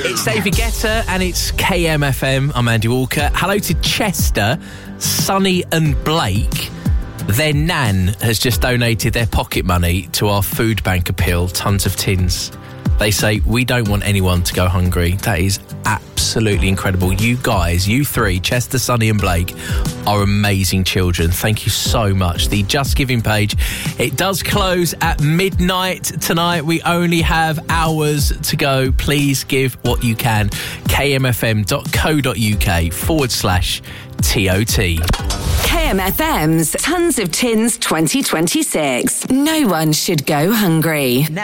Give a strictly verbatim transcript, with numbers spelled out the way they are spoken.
It's David Guetta and it's K M F M. I'm Andy Walker. Hello to Chester, Sonny and Blake. Their nan has just donated their pocket money to our food bank appeal, Tons of Tins. They say, we don't want anyone to go hungry. That is absolutely incredible. You guys, you three, Chester, Sonny and Blake, are amazing children. Thank you so much. The Just Giving page, it does close at midnight tonight. We only have hours to go. Please give what you can. kmfm.co.uk forward slash TOT. K M F M's Tons of Tins twenty twenty-six. No one should go hungry. Now